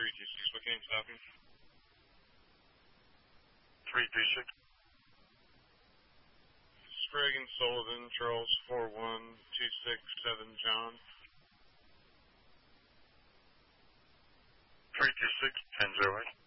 326, what can you stop him? 336. Sprague and Sullivan, Charles 41267, John. 326, 1008.